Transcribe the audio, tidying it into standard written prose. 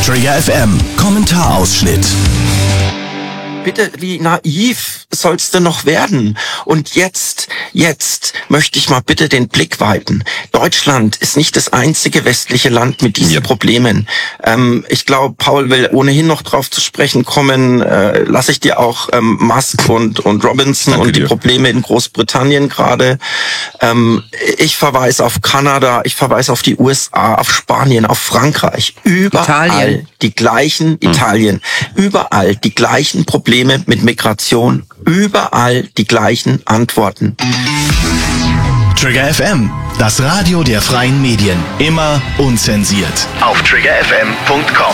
Trigger FM Kommentarausschnitt. Bitte, wie naiv soll's denn noch werden? Und jetzt möchte ich mal bitte den Blick weiten. Deutschland ist nicht das einzige westliche Land mit diesen Problemen. Ich glaube, Paul will ohnehin noch drauf zu sprechen kommen. Lasse ich dir auch Musk und Robinson Danke und die dir. Probleme in Großbritannien gerade. Ich verweise auf Kanada, ich verweise auf die USA, auf Spanien, auf Frankreich. Überall Italien. die gleichen, Italien, überall die gleichen Probleme mit Migration, überall die gleichen Antworten. Trigger FM, das Radio der freien Medien. Immer unzensiert. Auf triggerfm.com.